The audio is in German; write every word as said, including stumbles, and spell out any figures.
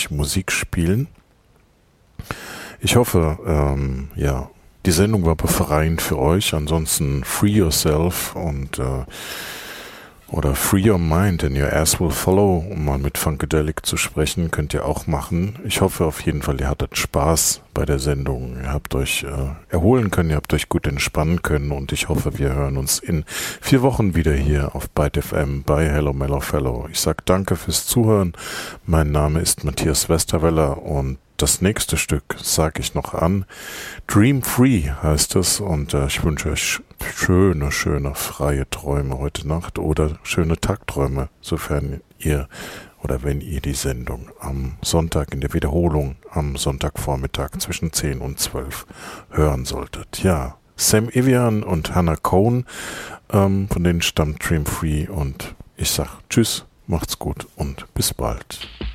euch Musik spielen. Ich hoffe, ähm, ja, die Sendung war befreiend für euch. Ansonsten free yourself und äh, oder free your mind and your ass will follow, um mal mit Funkadelic zu sprechen, könnt ihr auch machen. Ich hoffe auf jeden Fall, ihr hattet Spaß bei der Sendung. Ihr habt euch äh, erholen können, ihr habt euch gut entspannen können und ich hoffe, wir hören uns in vier Wochen wieder hier auf Byte F M bei Hello Mellow Fellow. Ich sag danke fürs Zuhören. Mein Name ist Matthias Westerweller und das nächste Stück sage ich noch an. Dream Free heißt es und äh, ich wünsche euch schöne, schöne freie Träume heute Nacht oder schöne Tagträume, sofern ihr oder wenn ihr die Sendung am Sonntag in der Wiederholung am Sonntagvormittag zwischen zehn und zwölf hören solltet. Ja, Sam Evian und Hannah Cohn, ähm, von denen stammt Dream Free und ich sag Tschüss, macht's gut und bis bald.